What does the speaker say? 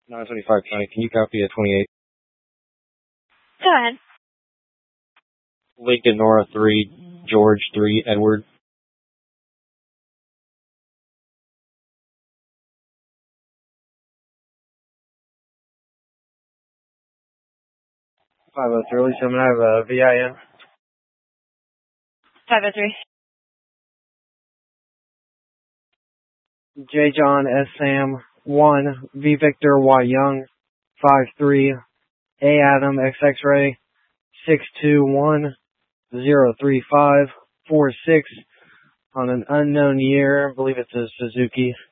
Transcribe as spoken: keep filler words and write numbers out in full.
nine seventy-five County, can you copy at twenty-eight? Go ahead. Lincoln Nora three, George three, Edward. five oh three, I'm going to have a V I N. five oh three. J John S Sam one, V Victor Y Young five three, A Adam X X Ray six two one zero three five four six on an unknown year. I believe it's a Suzuki.